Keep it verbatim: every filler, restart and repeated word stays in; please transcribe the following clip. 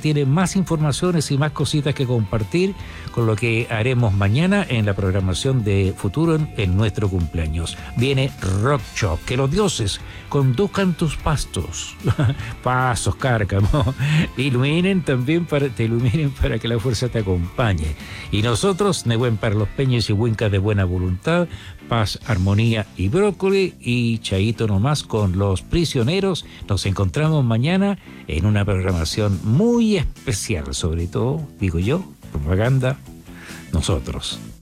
tiene más informaciones y más cositas que compartir con lo que haremos mañana en la programación de Futuro en, en nuestro cumpleaños. Viene Rock Shop. Que los dioses conduzcan tus pastos, pasos, cárcamo, iluminen también para, te iluminen para que la fuerza te acompañe. Y nosotros, Nehuen para los peñes y huincas de buena voluntad, paz, armonía y brócoli, y chaito nomás con Los Prisioneros. Nos encontramos mañana en una programación muy especial, sobre todo, digo yo, propaganda, nosotros.